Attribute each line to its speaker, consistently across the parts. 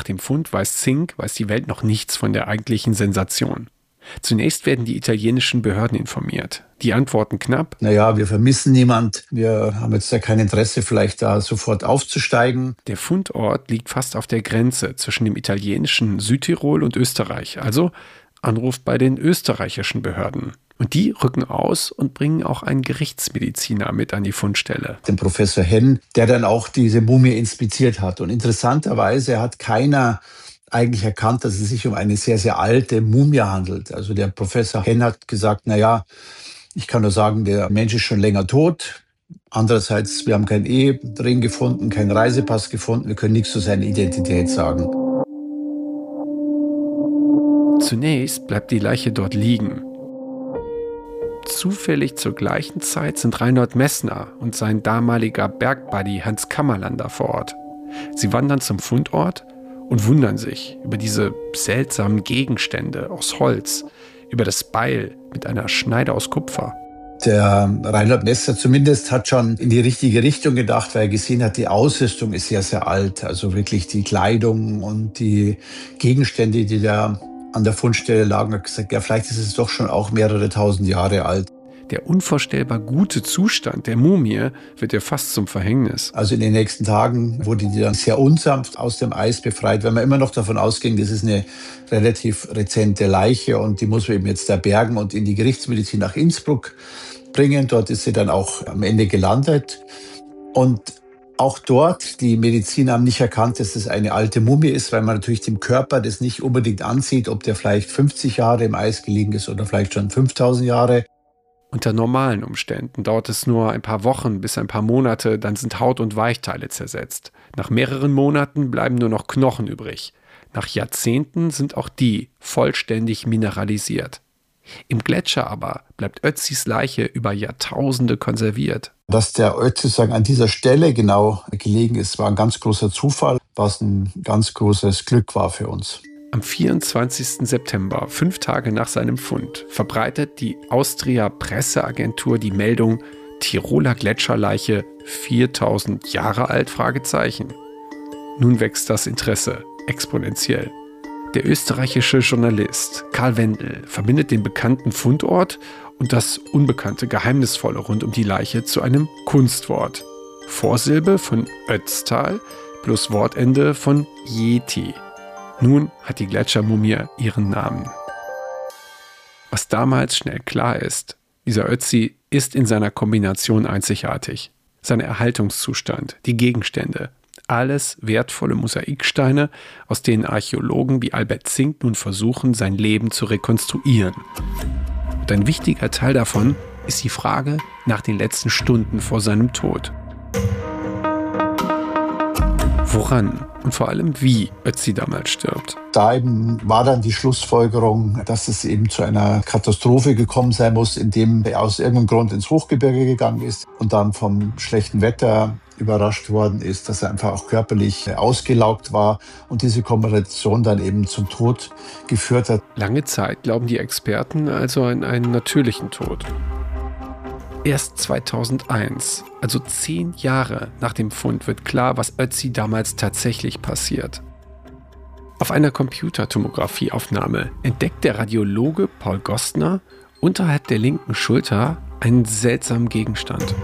Speaker 1: dem Fund weiß die Welt noch nichts von der eigentlichen Sensation. Zunächst werden die italienischen Behörden informiert. Die antworten knapp:
Speaker 2: Naja, wir vermissen niemand. Wir haben jetzt ja kein Interesse, vielleicht da sofort aufzusteigen.
Speaker 1: Der Fundort liegt fast auf der Grenze zwischen dem italienischen Südtirol und Österreich. Also Anruf bei den österreichischen Behörden. Und die rücken aus und bringen auch einen Gerichtsmediziner mit an die Fundstelle.
Speaker 2: Den Professor Henn, der dann auch diese Mumie inspiziert hat. Und interessanterweise hat keiner eigentlich erkannt, dass es sich um eine sehr, sehr alte Mumie handelt. Also der Professor Henn hat gesagt, ich kann nur sagen, der Mensch ist schon länger tot. Andererseits, wir haben keinen Ehering gefunden, keinen Reisepass gefunden. Wir können nichts zu seiner Identität sagen.
Speaker 1: Zunächst bleibt die Leiche dort liegen. Zufällig zur gleichen Zeit sind Reinhold Messner und sein damaliger Bergbuddy Hans Kammerlander vor Ort. Sie wandern zum Fundort und wundern sich über diese seltsamen Gegenstände aus Holz, über das Beil mit einer Schneide aus Kupfer.
Speaker 2: Der Reinhold Messner zumindest hat schon in die richtige Richtung gedacht, weil er gesehen hat, die Ausrüstung ist sehr, sehr alt. Also wirklich die Kleidung und die Gegenstände, die da an der Fundstelle lagen, hat gesagt, ja, vielleicht ist es doch schon auch mehrere tausend Jahre alt.
Speaker 1: Der unvorstellbar gute Zustand der Mumie wird ja fast zum Verhängnis.
Speaker 2: Also in den nächsten Tagen wurde die dann sehr unsanft aus dem Eis befreit, weil man immer noch davon ausging, das ist eine relativ rezente Leiche und die muss man eben jetzt da bergen und in die Gerichtsmedizin nach Innsbruck bringen. Dort ist sie dann auch am Ende gelandet. Und auch dort, die Mediziner haben nicht erkannt, dass das eine alte Mumie ist, weil man natürlich dem Körper das nicht unbedingt ansieht, ob der vielleicht 50 Jahre im Eis gelegen ist oder vielleicht schon 5000 Jahre.
Speaker 1: Unter normalen Umständen dauert es nur ein paar Wochen bis ein paar Monate, dann sind Haut und Weichteile zersetzt. Nach mehreren Monaten bleiben nur noch Knochen übrig. Nach Jahrzehnten sind auch die vollständig mineralisiert. Im Gletscher aber bleibt Ötzis Leiche über Jahrtausende konserviert.
Speaker 2: Dass der Ötzi an dieser Stelle genau gelegen ist, war ein ganz großer Zufall, was ein ganz großes Glück war für uns.
Speaker 1: Am 24. September, 5 Tage nach seinem Fund, verbreitet die Austria Presseagentur die Meldung Tiroler Gletscherleiche 4000 Jahre alt? Nun wächst das Interesse exponentiell. Der österreichische Journalist Karl Wendel verbindet den bekannten Fundort und das unbekannte Geheimnisvolle rund um die Leiche zu einem Kunstwort. Vorsilbe von Ötztal plus Wortende von Yeti. Nun hat die Gletschermumie ihren Namen. Was damals schnell klar ist, dieser Ötzi ist in seiner Kombination einzigartig. Sein Erhaltungszustand, die Gegenstände, alles wertvolle Mosaiksteine, aus denen Archäologen wie Albert Zink nun versuchen, sein Leben zu rekonstruieren. Und ein wichtiger Teil davon ist die Frage nach den letzten Stunden vor seinem Tod. Woran und vor allem wie Ötzi damals stirbt.
Speaker 2: Da eben war dann die Schlussfolgerung, dass es eben zu einer Katastrophe gekommen sein muss, indem er aus irgendeinem Grund ins Hochgebirge gegangen ist und dann vom schlechten Wetter überrascht worden ist, dass er einfach auch körperlich ausgelaugt war und diese Kombination dann eben zum Tod geführt hat.
Speaker 1: Lange Zeit glauben die Experten also an einen natürlichen Tod. Erst 2001, also 10 Jahre nach dem Fund, wird klar, was Ötzi damals tatsächlich passiert. Auf einer Computertomographieaufnahme entdeckt der Radiologe Paul Gostner unterhalb der linken Schulter einen seltsamen Gegenstand.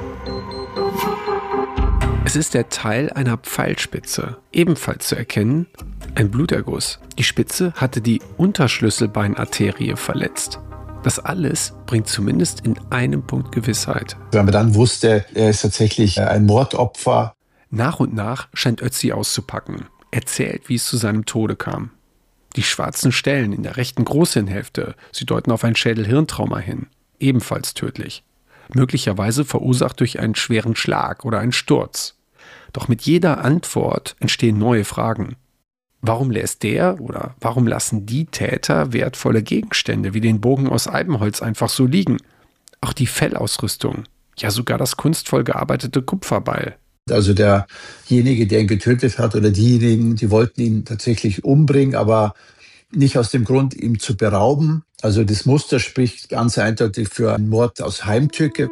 Speaker 1: Es ist der Teil einer Pfeilspitze, ebenfalls zu erkennen, ein Bluterguss. Die Spitze hatte die Unterschlüsselbeinarterie verletzt. Das alles bringt zumindest in einem Punkt Gewissheit.
Speaker 2: Wenn man dann wusste, er ist tatsächlich ein Mordopfer.
Speaker 1: Nach und nach scheint Ötzi auszupacken. Erzählt, wie es zu seinem Tode kam. Die schwarzen Stellen in der rechten Großhirnhälfte, sie deuten auf ein Schädel-Hirntrauma hin. Ebenfalls tödlich. Möglicherweise verursacht durch einen schweren Schlag oder einen Sturz. Doch mit jeder Antwort entstehen neue Fragen. Warum lässt der oder warum lassen die Täter wertvolle Gegenstände wie den Bogen aus Eibenholz einfach so liegen? Auch die Fellausrüstung, ja sogar das kunstvoll gearbeitete Kupferbeil.
Speaker 2: Also derjenige, der ihn getötet hat oder diejenigen, die wollten ihn tatsächlich umbringen, aber nicht aus dem Grund, ihm zu berauben. Also das Muster spricht ganz eindeutig für einen Mord aus Heimtücke.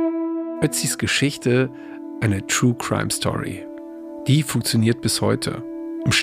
Speaker 1: Ötzis Geschichte, eine True Crime Story. Die funktioniert bis heute.